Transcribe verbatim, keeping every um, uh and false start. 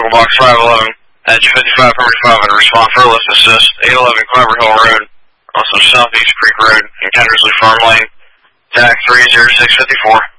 Circle Box five eleven, edge fifty-five forty-five, and respond for a lift assist, eight eleven Clover Hill Road, also Southeast Creek Road, in Kendersley Farm Lane, T A C three zero six five four.